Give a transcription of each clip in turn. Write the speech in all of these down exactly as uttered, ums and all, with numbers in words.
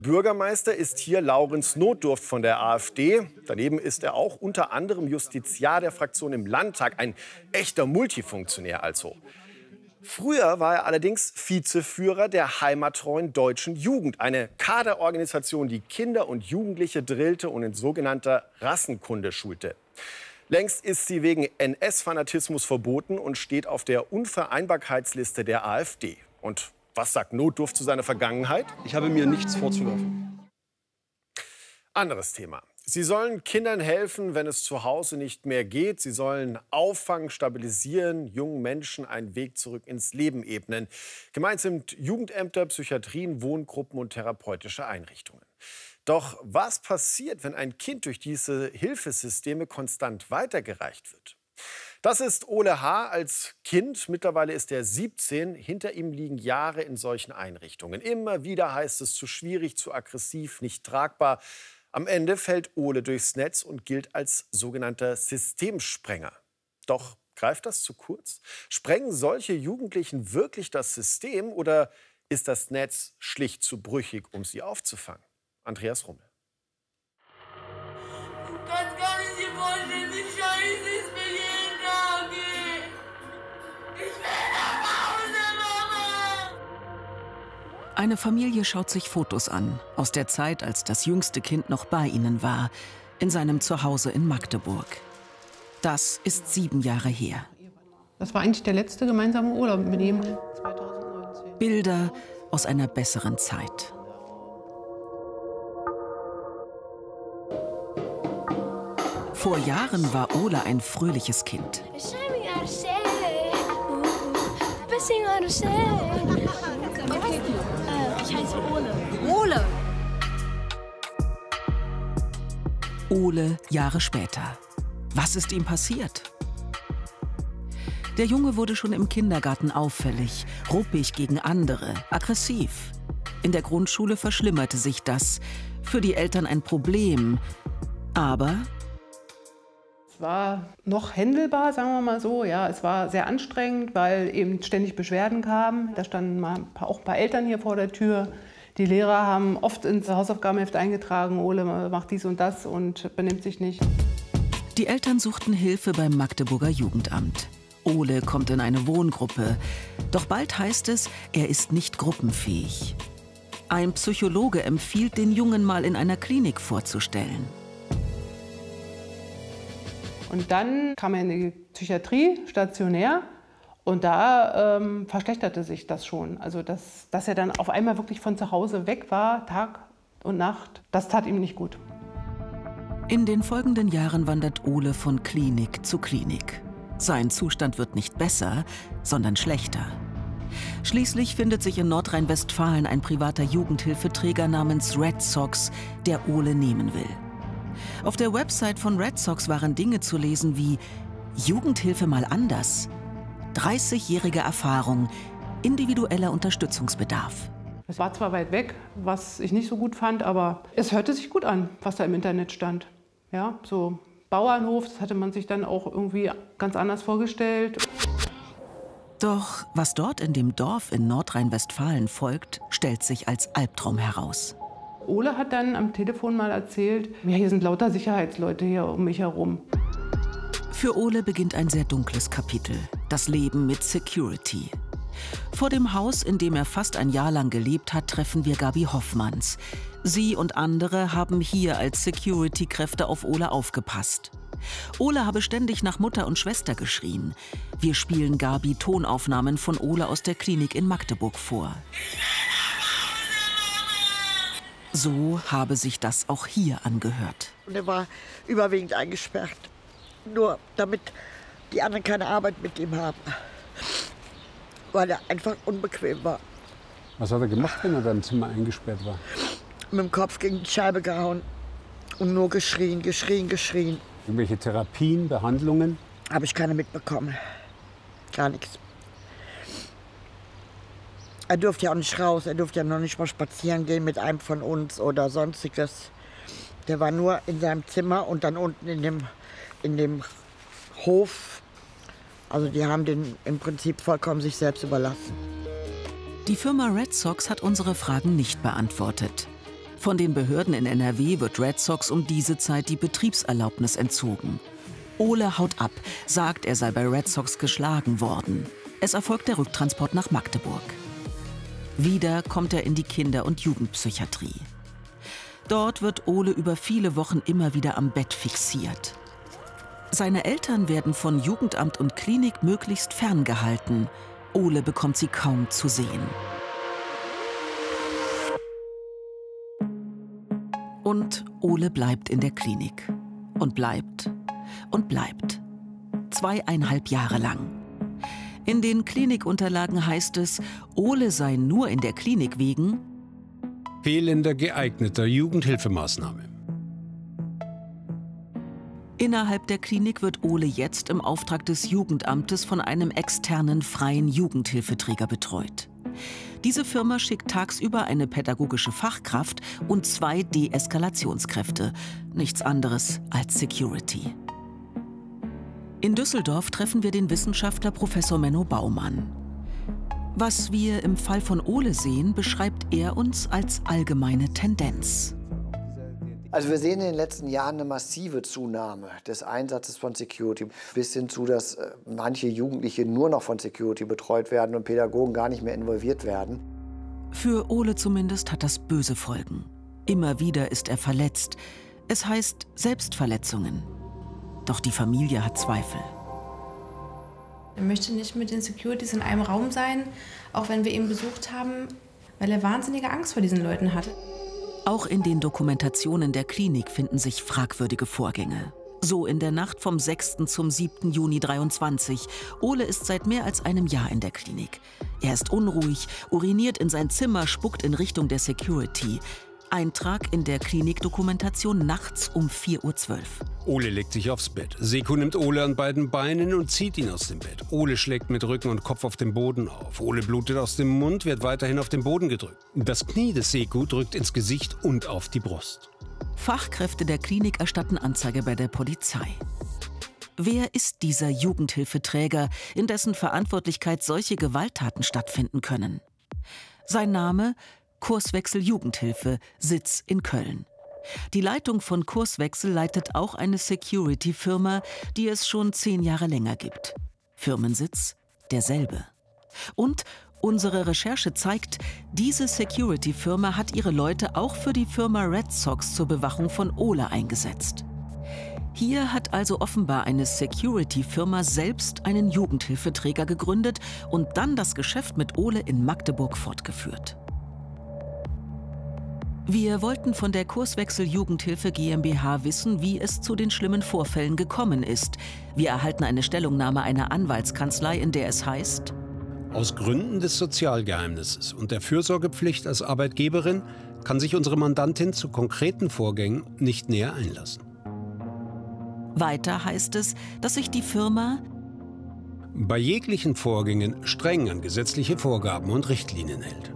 Bürgermeister ist hier Laurenz Notdurft von der AfD. Daneben ist er auch unter anderem Justiziar der Fraktion im Landtag. Ein echter Multifunktionär also. Früher war er allerdings Vizeführer der heimattreuen Deutschen Jugend. Eine Kaderorganisation, die Kinder und Jugendliche drillte und in sogenannter Rassenkunde schulte. Längst ist sie wegen N S-Fanatismus verboten und steht auf der Unvereinbarkeitsliste der AfD. Und was sagt Notdurft zu seiner Vergangenheit? Ich habe mir nichts vorzuwerfen. Anderes Thema. Sie sollen Kindern helfen, wenn es zu Hause nicht mehr geht. Sie sollen auffangen, stabilisieren, jungen Menschen einen Weg zurück ins Leben ebnen. Gemeint sind Jugendämter, Psychiatrien, Wohngruppen und therapeutische Einrichtungen. Doch was passiert, wenn ein Kind durch diese Hilfesysteme konstant weitergereicht wird? Das ist Ole H. als Kind. Mittlerweile ist er siebzehn. Hinter ihm liegen Jahre in solchen Einrichtungen. Immer wieder heißt es, zu schwierig, zu aggressiv, nicht tragbar. Am Ende fällt Ole durchs Netz und gilt als sogenannter Systemsprenger. Doch greift das zu kurz? Sprengen solche Jugendlichen wirklich das System oder ist das Netz schlicht zu brüchig, um sie aufzufangen? Andreas Rummel. Du kannst gar nicht hier vorstellen, wie scheiße es mir jeden Tag geht. Ich will nach Hause, Mama! Eine Familie schaut sich Fotos an, aus der Zeit, als das jüngste Kind noch bei ihnen war, in seinem Zuhause in Magdeburg. Das ist sieben Jahre her. Das war eigentlich der letzte gemeinsame Urlaub mit ihm zweitausendneunzehn. Bilder aus einer besseren Zeit. Vor Jahren war Ole ein fröhliches Kind. Ich heiße Ole. Ole! Ole Jahre später. Was ist ihm passiert? Der Junge wurde schon im Kindergarten auffällig, ruppig gegen andere, aggressiv. In der Grundschule verschlimmerte sich das. Für die Eltern ein Problem. Aber Es war noch händelbar, sagen wir mal so. Ja, es war sehr anstrengend, weil eben ständig Beschwerden kamen. Da standen mal ein paar, auch ein paar Eltern hier vor der Tür. Die Lehrer haben oft ins Hausaufgabenheft eingetragen, Ole macht dies und das und benimmt sich nicht. die Eltern suchten Hilfe beim Magdeburger Jugendamt. Ole kommt in eine Wohngruppe. Doch bald heißt es, er ist nicht gruppenfähig. Ein Psychologe empfiehlt, den Jungen mal in einer Klinik vorzustellen. Und dann kam er in die Psychiatrie, stationär. Und da ähm, verschlechterte sich das schon. Also, dass, dass er dann auf einmal wirklich von zu Hause weg war, Tag und Nacht, das tat ihm nicht gut. In den folgenden Jahren wandert Ole von Klinik zu Klinik. Sein Zustand wird nicht besser, sondern schlechter. Schließlich findet sich in Nordrhein-Westfalen ein privater Jugendhilfeträger namens Red Sox, der Ole nehmen will. Auf der Website von Red Sox waren Dinge zu lesen wie Jugendhilfe mal anders, dreißigjährige Erfahrung, individueller Unterstützungsbedarf. Es war zwar weit weg, was ich nicht so gut fand, aber es hörte sich gut an, was da im Internet stand. Ja, so Bauernhof, das hatte man sich dann auch irgendwie ganz anders vorgestellt. Doch was dort in dem Dorf in Nordrhein-Westfalen folgt, stellt sich als Albtraum heraus. Ole hat dann am Telefon mal erzählt, ja, hier sind lauter Sicherheitsleute hier um mich herum. Für Ole beginnt ein sehr dunkles Kapitel, das Leben mit Security. Vor dem Haus, in dem er fast ein Jahr lang gelebt hat, treffen wir Gabi Hoffmanns. Sie und andere haben hier als Security-Kräfte auf Ole aufgepasst. Ole habe ständig nach Mutter und Schwester geschrien. Wir spielen Gabi Tonaufnahmen von Ole aus der Klinik in Magdeburg vor. So habe sich das auch hier angehört. Und er war überwiegend eingesperrt, nur damit die anderen keine Arbeit mit ihm haben, weil er einfach unbequem war. Was hat er gemacht, wenn er da im Zimmer eingesperrt war? Mit dem Kopf gegen die Scheibe gehauen und nur geschrien, geschrien, geschrien. Irgendwelche Therapien, Behandlungen? Habe ich keine mitbekommen. Gar nichts. Er durfte ja auch nicht raus, er durfte ja noch nicht mal spazieren gehen mit einem von uns oder sonstiges. Der war nur in seinem Zimmer und dann unten in dem, in dem Hof. Also die haben den im Prinzip vollkommen sich selbst überlassen. Die Firma Red Sox hat unsere Fragen nicht beantwortet. Von den Behörden in N R W wird Red Sox um diese Zeit die Betriebserlaubnis entzogen. Ole haut ab, sagt, er sei bei Red Sox geschlagen worden. Es erfolgt der Rücktransport nach Magdeburg. Wieder kommt er in die Kinder- und Jugendpsychiatrie. Dort wird Ole über viele Wochen immer wieder am Bett fixiert. Seine Eltern werden von Jugendamt und Klinik möglichst ferngehalten. Ole bekommt sie kaum zu sehen. Und Ole bleibt in der Klinik. Und bleibt und bleibt. Zweieinhalb Jahre lang. In den Klinikunterlagen heißt es, Ole sei nur in der Klinik wegen fehlender geeigneter Jugendhilfemaßnahme. Innerhalb der Klinik wird Ole jetzt im Auftrag des Jugendamtes von einem externen freien Jugendhilfeträger betreut. Diese Firma schickt tagsüber eine pädagogische Fachkraft und zwei Deeskalationskräfte. Nichts anderes als Security. In Düsseldorf treffen wir den Wissenschaftler Professor Menno Baumann. Was wir im Fall von Ole sehen, beschreibt er uns als allgemeine Tendenz. Also wir sehen in den letzten Jahren eine massive Zunahme des Einsatzes von Security, bis hin zu, dass manche Jugendliche nur noch von Security betreut werden und Pädagogen gar nicht mehr involviert werden. Für Ole zumindest hat das böse Folgen. Immer wieder ist er verletzt. Es heißt Selbstverletzungen. Doch die Familie hat Zweifel. Er möchte nicht mit den Securities in einem Raum sein, auch wenn wir ihn besucht haben, weil er wahnsinnige Angst vor diesen Leuten hatte. Auch in den Dokumentationen der Klinik finden sich fragwürdige Vorgänge. So in der Nacht vom sechsten zum siebten Juni dreiundzwanzig. Ole ist seit mehr als einem Jahr in der Klinik. Er ist unruhig, uriniert in sein Zimmer, spuckt in Richtung der Security. Eintrag in der Klinikdokumentation nachts um vier Uhr zwölf. Ole legt sich aufs Bett. Seko nimmt Ole an beiden Beinen und zieht ihn aus dem Bett. Ole schlägt mit Rücken und Kopf auf den Boden auf. Ole blutet aus dem Mund, wird weiterhin auf den Boden gedrückt. Das Knie des Seko drückt ins Gesicht und auf die Brust. Fachkräfte der Klinik erstatten Anzeige bei der Polizei. Wer ist dieser Jugendhilfeträger, in dessen Verantwortlichkeit solche Gewalttaten stattfinden können? Sein Name: Kurswechsel Jugendhilfe, Sitz in Köln. Die Leitung von Kurswechsel leitet auch eine Security-Firma, die es schon zehn Jahre länger gibt. Firmensitz derselbe. Und unsere Recherche zeigt, diese Security-Firma hat ihre Leute auch für die Firma Red Sox zur Bewachung von Ole eingesetzt. Hier hat also offenbar eine Security-Firma selbst einen Jugendhilfeträger gegründet und dann das Geschäft mit Ole in Magdeburg fortgeführt. Wir wollten von der Kurswechsel Jugendhilfe GmbH wissen, wie es zu den schlimmen Vorfällen gekommen ist. Wir erhalten eine Stellungnahme einer Anwaltskanzlei, in der es heißt: Aus Gründen des Sozialgeheimnisses und der Fürsorgepflicht als Arbeitgeberin kann sich unsere Mandantin zu konkreten Vorgängen nicht näher einlassen. Weiter heißt es, dass sich die Firma bei jeglichen Vorgängen streng an gesetzliche Vorgaben und Richtlinien hält.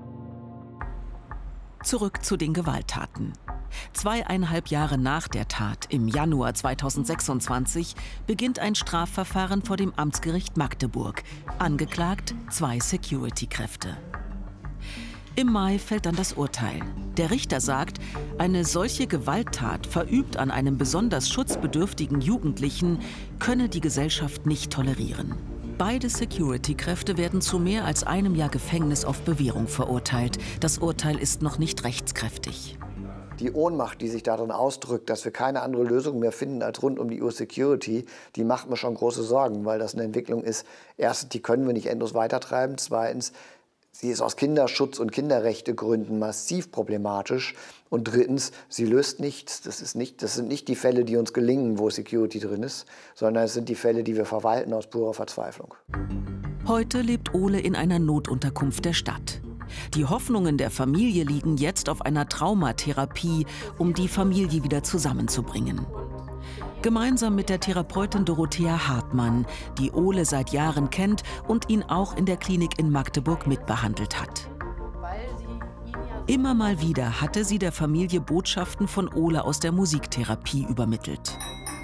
Zurück zu den Gewalttaten. Zweieinhalb Jahre nach der Tat, im Januar zweitausendsechsundzwanzig, beginnt ein Strafverfahren vor dem Amtsgericht Magdeburg. Angeklagt zwei Security-Kräfte. Im Mai fällt dann das Urteil. Der Richter sagt, eine solche Gewalttat, verübt an einem besonders schutzbedürftigen Jugendlichen, könne die Gesellschaft nicht tolerieren. Beide Security-Kräfte werden zu mehr als einem Jahr Gefängnis auf Bewährung verurteilt. Das Urteil ist noch nicht rechtskräftig. Die Ohnmacht, die sich darin ausdrückt, dass wir keine andere Lösung mehr finden als rund um die Uhr Security, die macht mir schon große Sorgen, weil das eine Entwicklung ist. Erstens, die können wir nicht endlos weitertreiben. Zweitens, sie ist aus Kinderschutz- und Kinderrechtegründen massiv problematisch. Und drittens, sie löst nichts. Das ist nicht, das sind nicht die Fälle, die uns gelingen, wo Security drin ist, sondern es sind die Fälle, die wir verwalten aus purer Verzweiflung. Heute lebt Ole in einer Notunterkunft der Stadt. Die Hoffnungen der Familie liegen jetzt auf einer Traumatherapie, um die Familie wieder zusammenzubringen. Gemeinsam mit der Therapeutin Dorothea Hartmann, die Ole seit Jahren kennt und ihn auch in der Klinik in Magdeburg mitbehandelt hat. Immer mal wieder hatte sie der Familie Botschaften von Ole aus der Musiktherapie übermittelt.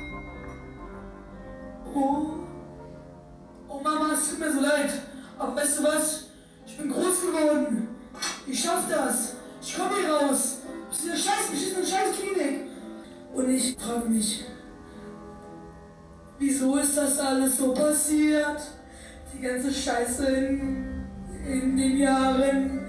Oh, oh Mama, es tut mir so leid, aber weißt du was? Ich bin groß geworden. Ich schaff das. Ich komme hier raus. frage mich, wieso ist das alles so passiert? Die ganze Scheiße in, in den Jahren.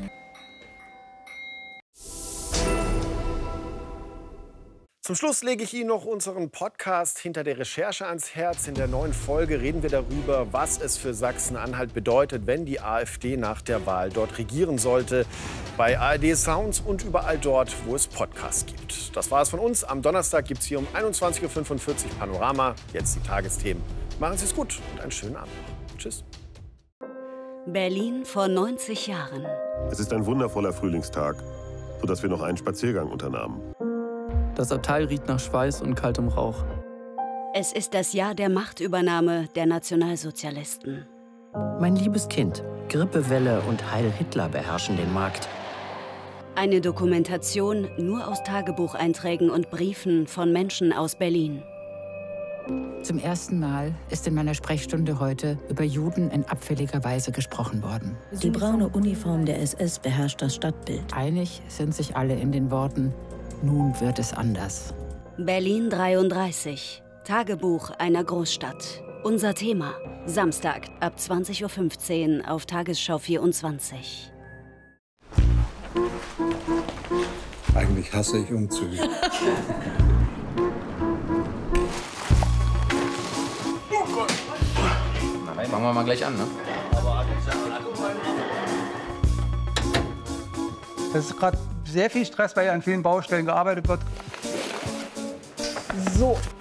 Zum Schluss lege ich Ihnen noch unseren Podcast Hinter der Recherche ans Herz. In der neuen Folge reden wir darüber, was es für Sachsen-Anhalt bedeutet, wenn die AfD nach der Wahl dort regieren sollte. Bei A R D Sounds und überall dort, wo es Podcasts gibt. Das war es von uns. Am Donnerstag gibt es hier um einundzwanzig Uhr fünfundvierzig Panorama. Jetzt die Tagesthemen. Machen Sie es gut und einen schönen Abend. Tschüss. Berlin vor neunzig Jahren. Es ist ein wundervoller Frühlingstag, sodass wir noch einen Spaziergang unternahmen. Das Abteil riecht nach Schweiß und kaltem Rauch. Es ist das Jahr der Machtübernahme der Nationalsozialisten. Mein liebes Kind, Grippewelle und Heil Hitler beherrschen den Markt. Eine Dokumentation nur aus Tagebucheinträgen und Briefen von Menschen aus Berlin. Zum ersten Mal ist in meiner Sprechstunde heute über Juden in abfälliger Weise gesprochen worden. Die braune Uniform der S S beherrscht das Stadtbild. Einig sind sich alle in den Worten: Nun wird es anders. Berlin dreiunddreißig. Tagebuch einer Großstadt. Unser Thema. Samstag ab zwanzig Uhr fünfzehn auf Tagesschau vierundzwanzig. Eigentlich hasse ich Umzüge. Na, fangen wir mal gleich an, ne? Es ist gerade sehr viel Stress, weil an vielen Baustellen gearbeitet wird. So,